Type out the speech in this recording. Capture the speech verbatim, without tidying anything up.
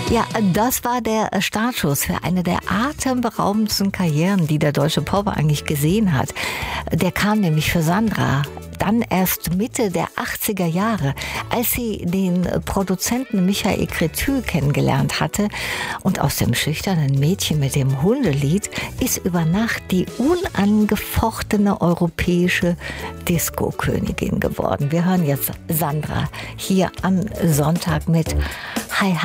Ja, das war der Startschuss für eine der atemberaubendsten Karrieren, die der deutsche Pop eigentlich gesehen hat. Der kam nämlich für Sandra dann erst Mitte der achtziger Jahre, als sie den Produzenten Michael Cretu kennengelernt hatte. Und aus dem schüchternen Mädchen mit dem Hundelied ist über Nacht die unangefochtene europäische Disco-Königin geworden. Wir hören jetzt Sandra hier am Sonntag mit Hi Hi.